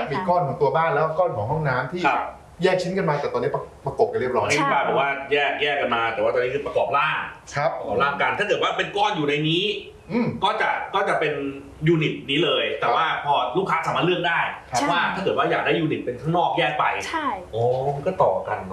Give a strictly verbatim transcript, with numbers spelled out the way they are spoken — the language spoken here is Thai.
มีก้อนของตัวบ้านแล้วก้อนของห้องน้ำที่แยกชิ้นกันมาแต่ตอนนี้ประกบกันเรียบร้อยที่บ้านบอกว่าแยกแยกกันมาแต่ว่าตอนนี้คือประกอบร่างครับประกอบร่างกันถ้าเกิดว่าเป็นก้อนอยู่ในนี้ก็จะก็จะเป็นยูนิตนี้เลยแต่ว่าพอลูกค้าสามารถเลือกได้ว่าถ้าเกิดว่าอยากได้ยูนิตเป็นข้างนอกแยกไปใช่โอ้ก็ต่อกัน